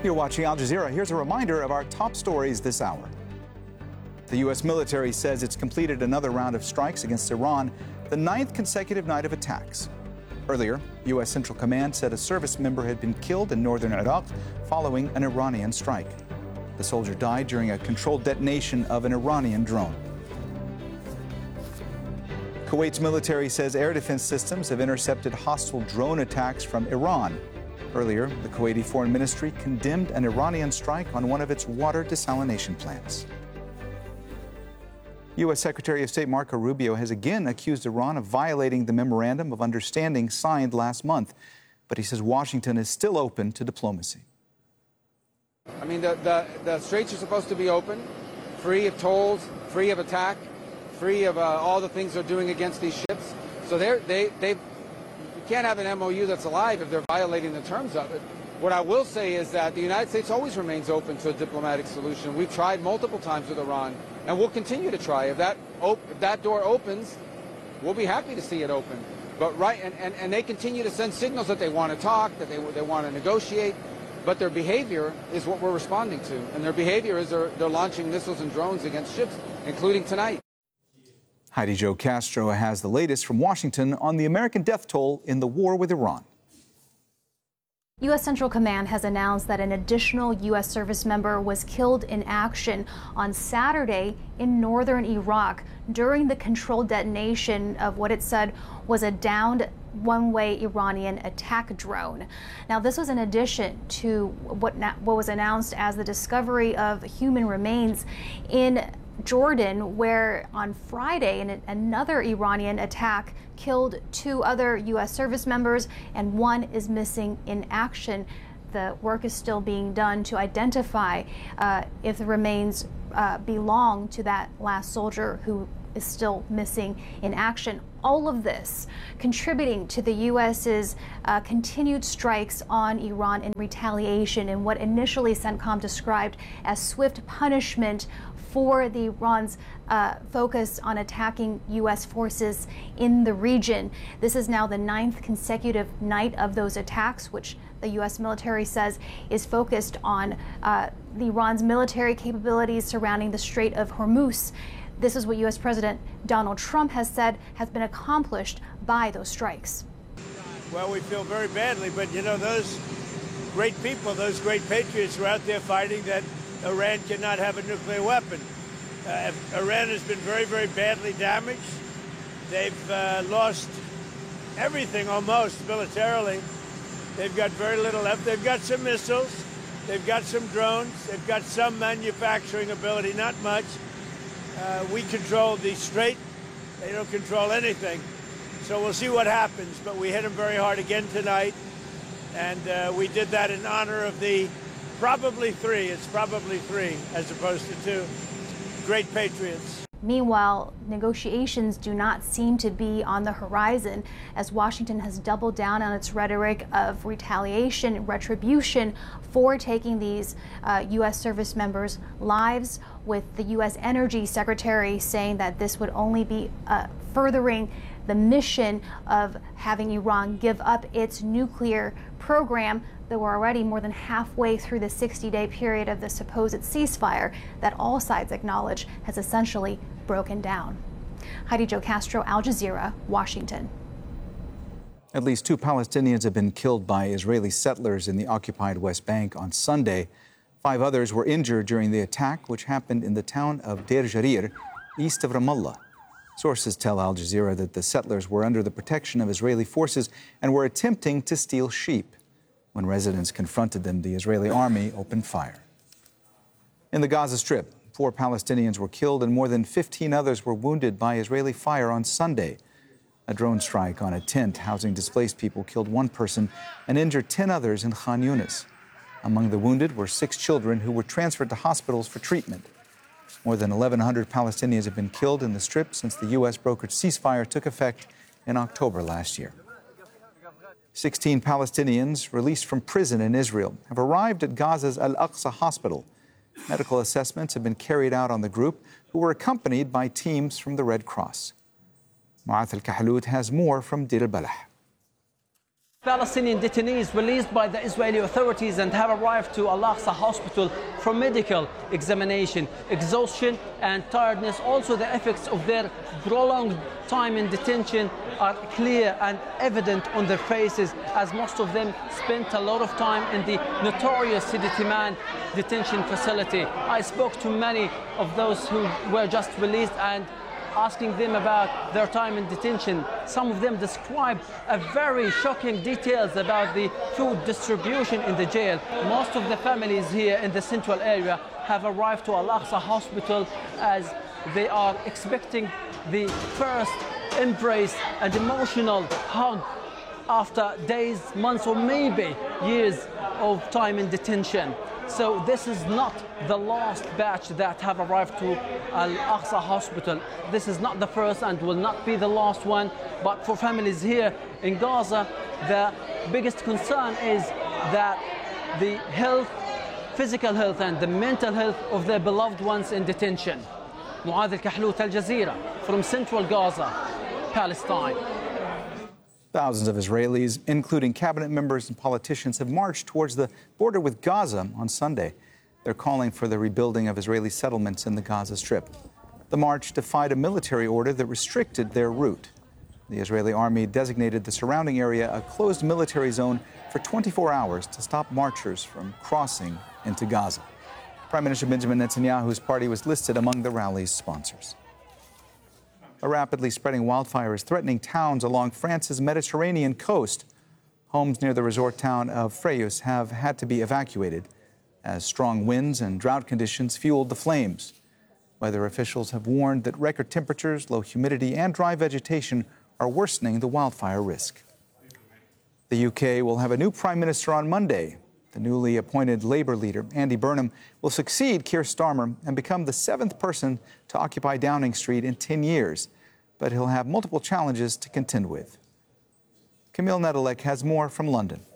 You're watching Al Jazeera. Here's a reminder of our top stories this hour. The U.S. military says it's completed another round of strikes against Iran, the 9th consecutive night of attacks. Earlier, U.S. Central Command said a service member had been killed in northern Iraq following an Iranian strike. The soldier died during a controlled detonation of an Iranian drone. Kuwait's military says air defense systems have intercepted hostile drone attacks from Iran. Earlier, the Kuwaiti Foreign Ministry condemned an Iranian strike on one of its water desalination plants. U.S. Secretary of State Marco Rubio has again accused Iran of violating the Memorandum of Understanding signed last month, but he says Washington is still open to diplomacy. I mean, the straits are supposed to be open, free of tolls, free of attack, free of all the things they're doing against these ships. So you can't have an MOU that's alive if they're violating the terms of it. What I will say is that the United States always remains open to a diplomatic solution. We've tried multiple times with Iran, and we'll continue to try. If that door opens, we'll be happy to see it open. But and they continue to send signals that they want to talk, that they want to negotiate, but their behavior is what we're responding to. And their behavior is they're launching missiles and drones against ships, including tonight. Heidi Jo Castro has the latest from Washington on the American death toll in the war with Iran. U.S. Central Command has announced that an additional U.S. service member was killed in action on Saturday in northern Iraq during the controlled detonation of what it said was a downed one-way Iranian attack drone. Now, this was in addition to what was announced as the discovery of human remains in Jordan, where on Friday another Iranian attack killed 2 other U.S. service members and 1 is missing in action. The work is still being done to identify if the remains belong to that last soldier who is still missing in action. All of this contributing to the U.S.'s continued strikes on Iran in retaliation in what initially CENTCOM described as swift punishment for the Iran's focus on attacking U.S. forces in the region. This is now the 9th consecutive night of those attacks, which the U.S. military says is focused on Iran's military capabilities surrounding the Strait of Hormuz. This is what U.S. President Donald Trump has said has been accomplished by those strikes. Well, we feel very badly, but you know, those great people, those great patriots were out there fighting that Iran cannot have a nuclear weapon. Iran has been very, very badly damaged. They've lost everything almost militarily. They've got very little left. They've got some missiles. They've got some drones. They've got some manufacturing ability, not much. We control the strait. They don't control anything. So we'll see what happens. But we hit them very hard again tonight. And we did that in honor of the probably 3. It's probably 3 as opposed to 2 great patriots. Meanwhile, negotiations do not seem to be on the horizon as Washington has doubled down on its rhetoric of retaliation and retribution for taking these U.S. service members' lives, with the U.S. Energy Secretary saying that this would only be furthering the mission of having Iran give up its nuclear program, though we're already more than halfway through the 60-day period of the supposed ceasefire that all sides acknowledge has essentially broken down. Heidi Jo Castro, Al Jazeera, Washington. At least 2 Palestinians have been killed by Israeli settlers in the occupied West Bank on Sunday. 5 others were injured during the attack, which happened in the town of Deir Jarir, east of Ramallah. Sources tell Al Jazeera that the settlers were under the protection of Israeli forces and were attempting to steal sheep. When residents confronted them, the Israeli army opened fire. In the Gaza Strip, 4 Palestinians were killed and more than 15 others were wounded by Israeli fire on Sunday. A drone strike on a tent housing displaced people killed 1 person and injured 10 others in Khan Yunis. Among the wounded were 6 children who were transferred to hospitals for treatment. More than 1,100 Palestinians have been killed in the Strip since the U.S. brokered ceasefire took effect in October last year. 16 Palestinians released from prison in Israel have arrived at Gaza's Al-Aqsa hospital. Medical assessments have been carried out on the group, who were accompanied by teams from the Red Cross. Mu'ath Al-Kahlout has more from Deir al-Balah. Palestinian detainees released by the Israeli authorities and have arrived to Al-Aqsa Hospital for medical examination. Exhaustion and tiredness, also the effects of their prolonged time in detention, are clear and evident on their faces, as most of them spent a lot of time in the notorious Sidi Timan detention facility. I spoke to many of those who were just released and asking them about their time in detention. Some of them described a very shocking details about the food distribution in the jail. Most of the families here in the central area have arrived to Al-Aqsa Hospital as they are expecting the first embrace and emotional hug after days, months, or maybe years of time in detention. So this is not the last batch that have arrived to Al-Aqsa Hospital. This is not the first and will not be the last one. But for families here in Gaza, the biggest concern is that the health, physical health and the mental health of their beloved ones in detention. Mu'adh Al-Kahlout, Al Jazeera, from central Gaza, Palestine. Thousands of Israelis, including cabinet members and politicians, have marched towards the border with Gaza on Sunday. They're calling for the rebuilding of Israeli settlements in the Gaza Strip. The march defied a military order that restricted their route. The Israeli army designated the surrounding area a closed military zone for 24 hours to stop marchers from crossing into Gaza. Prime Minister Benjamin Netanyahu's party was listed among the rally's sponsors. A rapidly spreading wildfire is threatening towns along France's Mediterranean coast. Homes near the resort town of Fréjus have had to be evacuated as strong winds and drought conditions fueled the flames. Weather officials have warned that record temperatures, low humidity, and dry vegetation are worsening the wildfire risk. The UK will have a new prime minister on Monday. The newly appointed Labour leader, Andy Burnham, will succeed Keir Starmer and become the 7th person to occupy Downing Street in 10 years. But he'll have multiple challenges to contend with. Camille Nedelec has more from London.